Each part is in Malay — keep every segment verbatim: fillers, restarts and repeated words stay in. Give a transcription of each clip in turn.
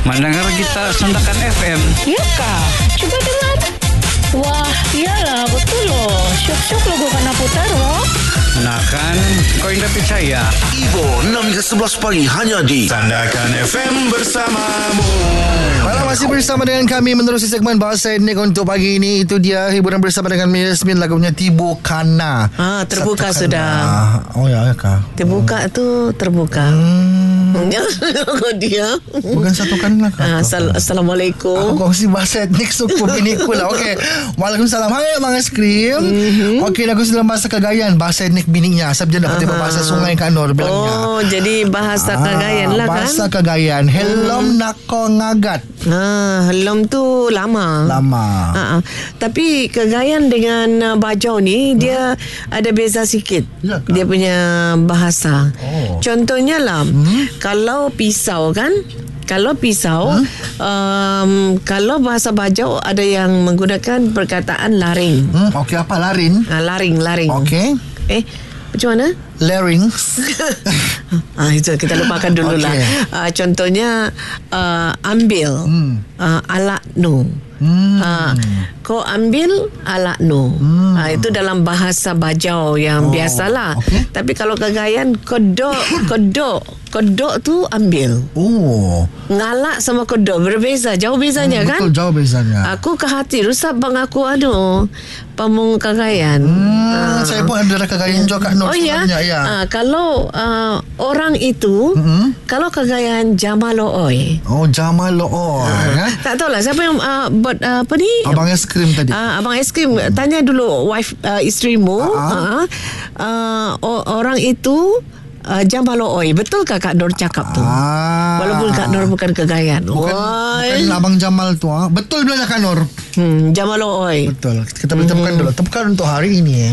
mendengar kita Sandakan F M. Ya kah? Cuba dengar. Wah, iyalah, betul loh. Syok-syok logo kena putar loh. Nah kan, kau indah percaya. Ivo enam hingga sebelas pagi hanya di Sandakan F M bersamamu. Malam masih bersama dengan kami menerusi segmen Bahasa Etnik untuk pagi ini. Itu dia hiburan bersama dengan Yasmin, lagunya Tibo Kana. Ah, terbuka Satu sudah. kana. Oh ya, ya kah? Terbuka tu terbuka. Hmm. Dia. Bukan satu kana kah? Ah, Assal- Assalamualaikum. Aku kongsi bahasa etnik suku biniku lah. Okey. Waalaikumsalam. Hai Mang Aiskrim. Mm-hmm. Okey, lagu dalam bahasa Cagayan, bahasa etnik bininya. Saya berjana dapat bahasa Sungai Kak Nur bilangnya. Oh, jadi bahasa Cagayan lah kan? Bahasa Cagayan. Helom nako ngagat. Ah, helom tu lama. Lama. Ah, ah. Tapi Cagayan dengan uh, Bajau ni hmm. dia ada beza sikit. Ya, dia punya bahasa. Oh. Contohnya lah, hmm? kalau pisau kan, kalau pisau, huh? um, kalau bahasa Bajau ada yang menggunakan perkataan laring. Hmm, okey, apa larin? Ah, laring, laring. Okey. Eh, macam mana? Larynx. ah, itu kita lupakan dulu lah. Okay. Uh, contohnya uh, ambil, Hmm. uh, alak no. Hmm. Uh, kau ambil alak no. Hmm. Uh, itu dalam bahasa Bajau yang Oh, biasalah. okay. Tapi kalau Cagayan, kodok, kodok, kodok tu ambil. Oh. Ngalak sama kodok berbeza, jauh bezanya Hmm, kan? betul, jauh bezanya. Aku ke hati rusak bang aku anu pamung Cagayan. Hmm, saya pun ada Cagayan juga Kak Nur. Oh ya, ya. Ah, kalau uh, orang itu, Mm-hmm. kalau Cagayan Jamalooy. Oh, Jamal Looy. Ah, tak tahulah siapa yang uh, buat uh, apa ni? Abang aiskrim tadi. Uh, abang aiskrim, tanya dulu wife uh, isterimu. Ah. Uh, uh, o- orang itu uh, Jamalooy. Betulkah Kak Nur cakap tu? Ah. Walaupun Kak Nur bukan Cagayan. Bukan, Oi. bukan Abang Jamal tu. Ha? Betul bilangnya Kak Nur. Hmm, Jamalooy. Betul. Kita boleh tepukan dulu. Tepukan untuk hari ini.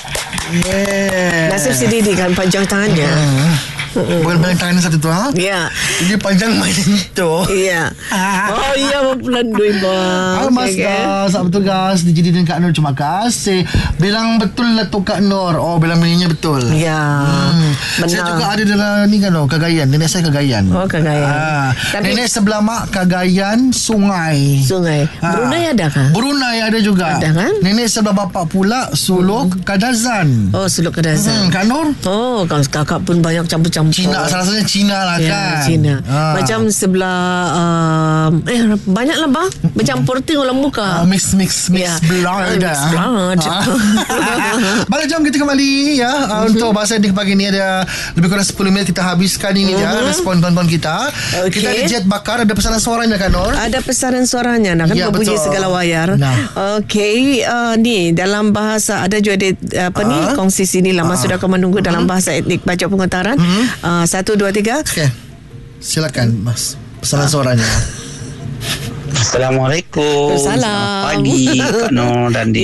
Yeah. Nasib si Didi kan panjang tangannya. Hmm. Bukan paling tangan satu tu ha? Ya. Dia panjang macam tu. Iya. Oh iya, pelandui bang. Halo Mas Gas, apa tu Gas? Dijadikan Kak Nur, terima kasih. Bilang betul lah tu Kak Nur. Oh, bilang bininya betul. Ya. Hmm. Benar. Saya juga ada dalam ni kan, oh, Cagayan. Nenek saya Cagayan. Oh, Cagayan. Ah. Tapi- Nenek sebelah mak Cagayan Sungai. Sungai. Ah. Brunei ada kah? Brunei ada juga. Ada kan? Nenek sebelah bapak pula Suluk hmm. Kadazan. Oh, Suluk Kedazan. Hmm, Kak Nur? Oh, kakak pun banyak campur-campur. Cina, salah satunya Cina lah ya, kan. Cina. Ah. Macam sebelah um, eh banyak lah bang. Bercampur tengok dalam muka. Ah, mix mix mix Ya. blood. Mix blood. Ah. Baik, jom kita kembali ya uh, untuk bahasa etnik pagi ni. Ada lebih kurang sepuluh minit kita habiskan ini ya respon tonton kita. Okey. Kita ada Jet Bakar, ada pesanan suaranya kan Nur? Ada pesanan suaranya nak kan Ya, berbunyi betul. segala wayar. Nah. Okey, uh, ni dalam bahasa ada juga ada apa ni Ah. kongsi sini lama Ah. sudah kau menunggu dalam bahasa etnik Bajau Pengutaran. Uh, satu dua tiga. Okey. Silakan Mas. Pesanan suaranya. Assalamualaikum. Waalaikumsalam. Selamat pagi Kak Nur dan